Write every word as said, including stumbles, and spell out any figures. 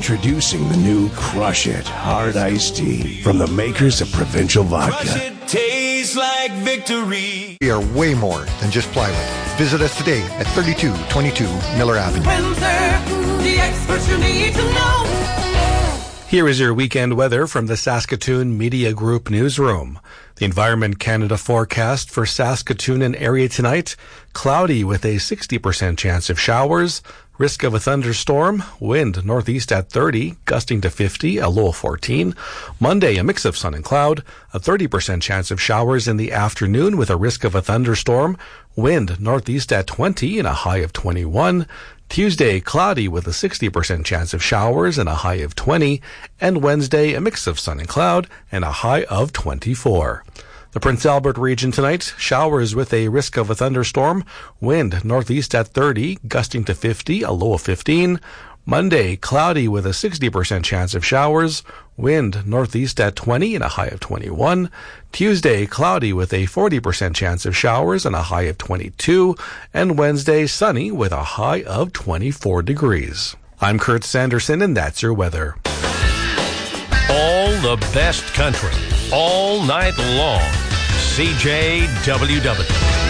Introducing the new Crush It Hard Iced Tea from the makers of Provincial Vodka. Crush it, tastes like victory. We are way more than just plywood. Visit us today at thirty-two twenty-two Miller Avenue. Windsor, the experts you need to know. Here is your weekend weather from the Saskatoon Media Group newsroom. The Environment Canada forecast for Saskatoon and area tonight, cloudy with a sixty percent chance of showers, risk of a thunderstorm, wind northeast at thirty, gusting to fifty, a low of fourteen. Monday, a mix of sun and cloud, a thirty percent chance of showers in the afternoon with a risk of a thunderstorm, wind northeast at twenty and a high of twenty-one. Tuesday, cloudy with a sixty percent chance of showers and a high of twenty. And Wednesday, a mix of sun and cloud and a high of twenty-four. The Prince Albert region tonight, showers with a risk of a thunderstorm, wind northeast at thirty, gusting to fifty, a low of fifteen. Monday, cloudy with a sixty percent chance of showers, wind northeast at twenty and a high of twenty-one. Tuesday, cloudy with a forty percent chance of showers and a high of twenty-two. And Wednesday, sunny with a high of twenty-four degrees. I'm Kurt Sanderson, and that's your weather. All the best country, all night long. C J W W.